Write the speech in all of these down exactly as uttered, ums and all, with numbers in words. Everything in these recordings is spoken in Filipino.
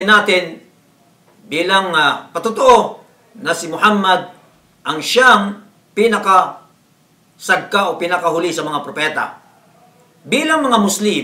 natin bilang uh, patotoo na si Muhammad ang siyang pinaka sagka o pinakahuli sa mga propeta. Bilang mga Muslim,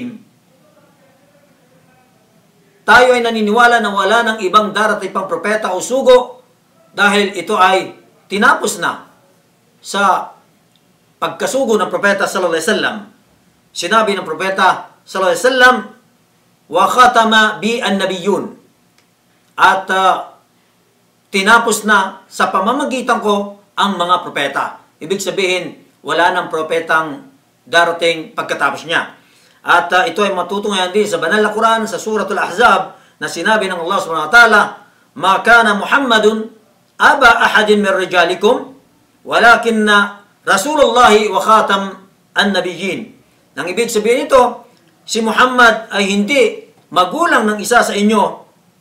tayo ay naniniwala na wala ng ibang darating pang propeta o sugo dahil ito ay tinapos na sa pagkasugo ng propeta sallallahu alaihi wasallam. Sinabi ng propeta sallallahu alaihi wasallam, wa khatama bi an-nabiyyun. At uh, tinapos na sa pamamagitan ko ang mga propeta. Ibig sabihin, wala ng propetang darating pagkatapos niya. At uh, ito ay matutunghayan din sa banal na Quran, sa Suratul Ahzab, na sinabi ng Allah subhanahu wa ta'ala, ma kana Muhammadun aba ahadin min rijalikum, walakinna Rasulullahi wa khatam an-nabiyyin. Nang ibig sabihin ito, si Muhammad ay hindi magulang ng isa sa inyo,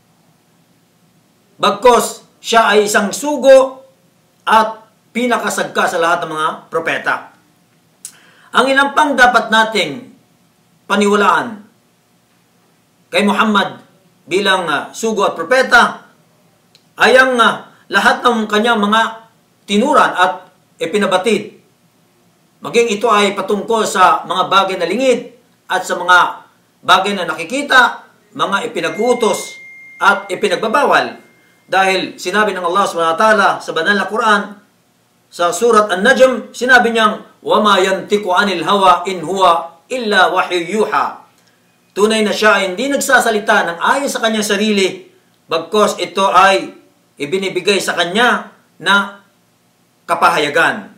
bagkos siya ay isang sugo at pinakasagka sa lahat ng mga propeta. Ang ilang pang dapat nating paniwalaan kay Muhammad bilang uh, sugo at propeta ay ang uh, lahat ng kanyang mga tinuran at ipinabatid. Maging ito ay patungkol sa mga bagay na lingid at sa mga bagay na nakikita, mga ipinag-utos at ipinagbabawal. Dahil sinabi ng Allah subhanahu wa ta'ala sa banal na Quran, sa surat An-Najm, sinabi niyang, وَمَا يَنْتِقُ عَنِ الْهَوَىٰ إِنْ هُوَ إِلَّا وَحْيٌ يُوحَىٰ. Tunay na siya ay hindi nagsasalita ng ayon sa kanyang sarili, bagkos ito ay ibinibigay sa kanya na kapahayagan.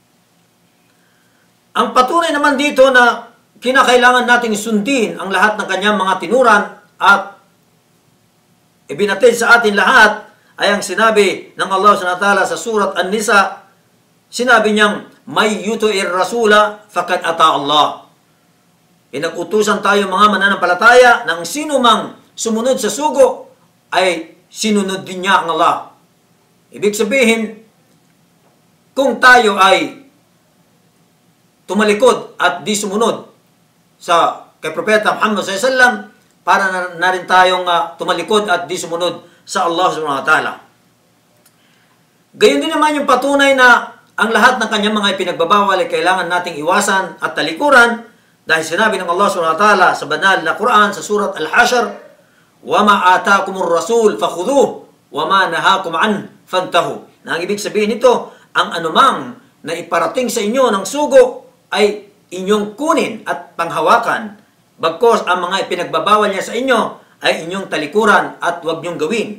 Ang patunay naman dito na kinakailangan nating sundin ang lahat ng kanyang mga tinuran at ibinatid sa atin lahat ay ang sinabi ng Allah subhanahu wa ta'ala sa surat An-Nisa. Sinabi niyang, may yuti'ir rasula faqad ata Allah. Pinag-utusan tayo mga mananampalataya ng sino mang sumunod sa sugo ay sinunod din niya ang Allah. Ibig sabihin, kung tayo ay tumalikod at di sumunod sa kay Propeta Muhammad sallallahu alaihi wasallam, para na, na rin tayong uh, tumalikod at di sumunod sa Allah subhanahu wa ta'ala. Gayon din naman yung patunay na ang lahat ng kanyang mga ipinagbabawal ay kailangan nating iwasan at talikuran dahil sinabi ng Allah subhanahu wa ta'ala sa banal na Quran sa surat Al-Hashr, وَمَا آتَاكُمُ الرَّسُولُ فَخُذُوهُ وَمَا نَهَاكُمْ عَنْهُ فَانْتَهُوا. Na ang ibig sabihin nito, ang anumang na iparating sa inyo ng sugo ay inyong kunin at panghawakan, bagkos ang mga ipinagbabawal niya sa inyo ay inyong talikuran at huwag niyong gawin.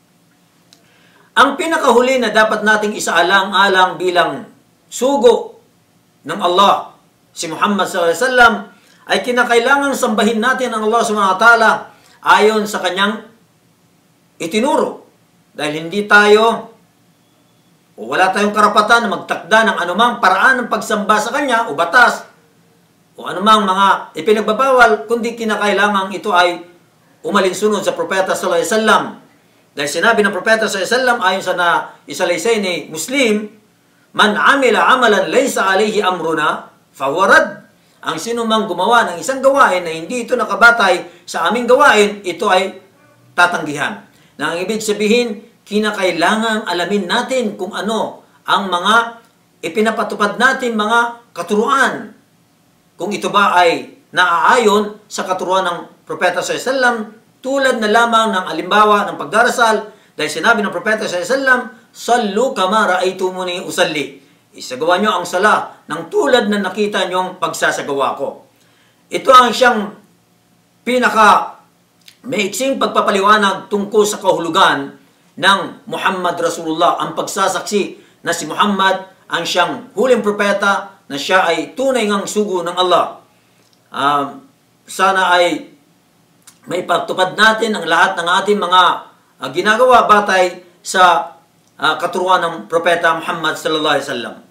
Ang pinakahuli na dapat nating isaalang-alang bilang sugo ng Allah, si Muhammad sallallahu alaihi wasallam, ay kinakailangan sambahin natin ang Allah subhanahu wa ta'ala ayon sa kanyang itinuro. Dahil hindi tayo o wala tayong karapatan na magtakda ng anumang paraan ng pagsamba sa kanya o batas o anumang mga ipinagbabawal, kundi kinakailangan ito ay umalinsunod sa propeta sallallahu alaihi wasallam. Dahil sinabi ng propeta sallallahu alaihi wasallam ayon sa na isalaysay ni Muslim, man amila amalan laysa alayhi amruna fahuwa rad. Ang sino mang gumawa ng isang gawain na hindi ito nakabatay sa aming gawain, ito ay tatanggihan. Na ang ibig sabihin, kinakailangan alamin natin kung ano ang mga ipinapatupad natin mga katuruan. Kung ito ba ay naaayon sa katuruan ng propeta sallallahu alaihi wasallam, tulad na lamang ng alimbawa ng pagdarasal, dahil sinabi ng propeta sallallahu alaihi wasallam, sallu kama ra'aytumuni usalli. Isagawa nyo ang sala ng tulad na nakita nyong pagsasagawa ko. Ito ang siyang pinaka maiksing pagpapaliwanag tungkol sa kahulugan ng Muhammad Rasulullah, ang pagsasaksi na si Muhammad ang siyang huling propeta na siya ay tunay ngang sugo ng Allah. Uh, sana ay may pagtupad natin ang lahat ng ating mga uh, ginagawa batay sa uh, katuruan ng propeta Muhammad sallallahu alaihi wasallam.